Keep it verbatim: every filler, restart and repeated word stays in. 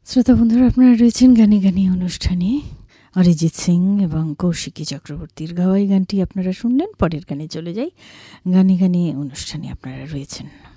শ্রোতা বন্ধুরা, আপনারা রয়েছেন গানে গানে অনুষ্ঠানে। অরিজিৎ সিং এবং কৌশিকী চক্রবর্তীর গাওয়া এই গানটি আপনারা শুনলেন। পরের গানে চলে যাই। গানে গানে অনুষ্ঠানে আপনারা রয়েছেন।